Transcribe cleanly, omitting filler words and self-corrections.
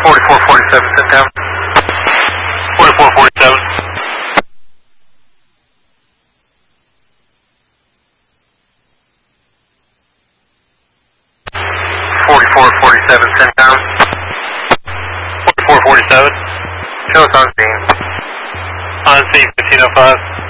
4447, sit down. 4447. Send down. 4447. Show us on scene. On scene, 1505.